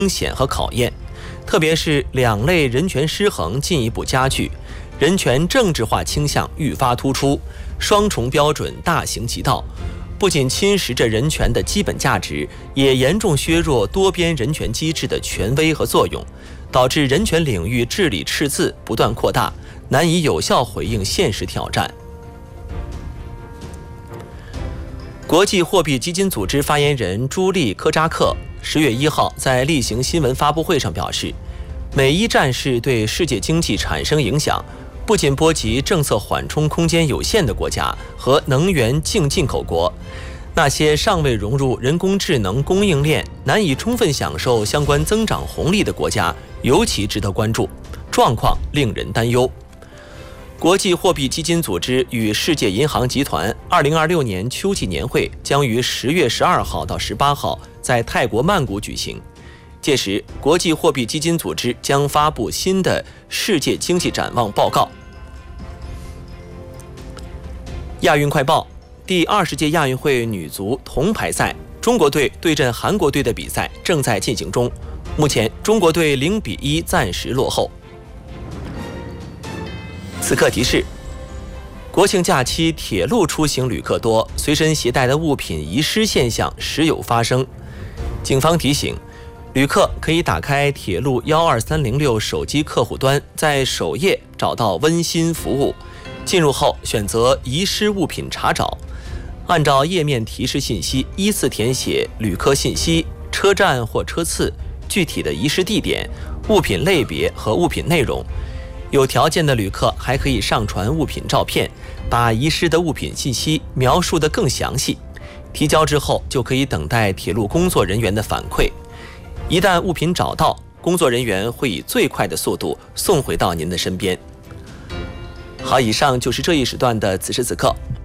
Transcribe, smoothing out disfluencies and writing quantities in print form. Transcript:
风险和考验，特别是两类人权失衡进一步加剧，人权政治化倾向愈发突出，双重标准大行其道，不仅侵蚀着人权的基本价值，也严重削弱多边人权机制的权威和作用，导致人权领域治理赤字不断扩大，难以有效回应现实挑战。国际货币基金组织发言人朱莉·科扎克10月1号在例行新闻发布会上表示，美伊战事对世界经济产生影响，不仅波及政策缓冲空间有限的国家和能源净进口国，那些尚未融入人工智能供应链、难以充分享受相关增长红利的国家尤其值得关注，状况令人担忧。国际货币基金组织与世界银行集团2026年秋季年会将于10月12号到18号在泰国曼谷举行。届时，国际货币基金组织将发布新的世界经济展望报告。亚运快报：第20届亚运会女足铜牌赛，中国队对阵韩国队的比赛正在进行中，目前中国队0-1暂时落后。此刻提示：国庆假期铁路出行旅客多，随身携带的物品遗失现象时有发生。警方提醒，旅客可以打开铁路12306手机客户端，在首页找到温馨服务，进入后选择遗失物品查找，按照页面提示信息依次填写旅客信息、车站或车次、具体的遗失地点、物品类别和物品内容。有条件的旅客还可以上传物品照片，把遗失的物品信息描述得更详细。提交之后就可以等待铁路工作人员的反馈。一旦物品找到，工作人员会以最快的速度送回到您的身边。好，以上就是这一时段的此时此刻，